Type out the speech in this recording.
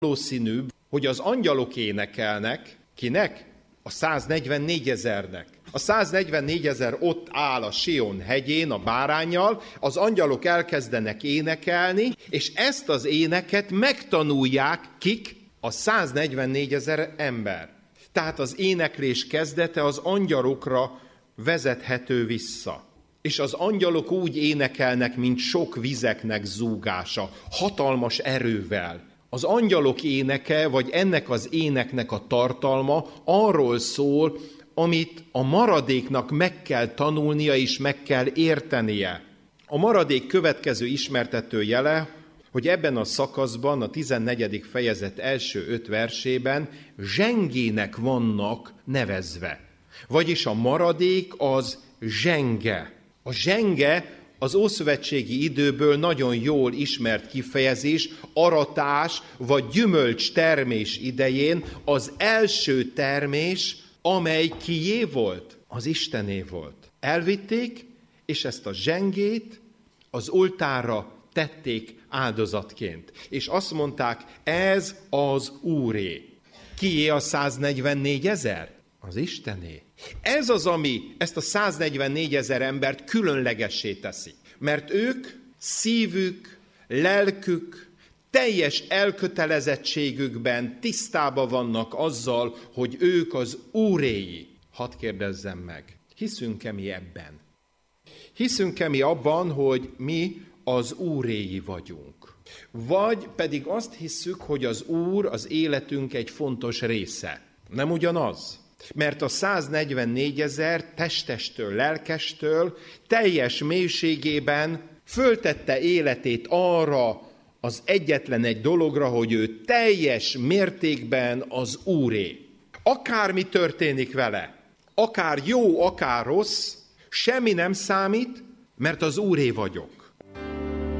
valószínűbb, hogy az angyalok énekelnek, kinek? A 144 000-nek. A 144 000 ott áll a Sion hegyén a báránnyal, az angyalok elkezdenek énekelni, és ezt az éneket megtanulják kik? A 144 000 ember. Tehát az éneklés kezdete az angyalokra vezethető vissza. És az angyalok úgy énekelnek, mint sok vizeknek zúgása, hatalmas erővel. Az angyalok éneke, vagy ennek az éneknek a tartalma arról szól, amit a maradéknak meg kell tanulnia és meg kell értenie. A maradék következő ismertető jele, hogy ebben a szakaszban, a 14. fejezet első 5 versében zsengének vannak nevezve. Vagyis a maradék az zsenge. A zsenge az ószövetségi időből nagyon jól ismert kifejezés, aratás vagy gyümölcs termés idején az első termés, amely kié volt? Az Istené volt. Elvitték, és ezt a zsengét az oltárra tették áldozatként. És azt mondták, ez az Úré. Kié a 144 000? Az Istené. Ez az, ami ezt a 144 000 embert különlegessé teszi. Mert ők szívük, lelkük, teljes elkötelezettségükben tisztában vannak azzal, hogy ők az Úréi. Hadd kérdezzem meg, hiszünk-e mi ebben? Hiszünk-e mi abban, hogy mi az Úréi vagyunk? Vagy pedig azt hisszük, hogy az Úr az életünk egy fontos része. Nem ugyanaz? Mert a 144 000 testestől, lelkestől teljes mélységében föltette életét arra az egyetlen egy dologra, hogy ő teljes mértékben az Úré. Akármi történik vele, akár jó, akár rossz, semmi nem számít, mert az Úré vagyok.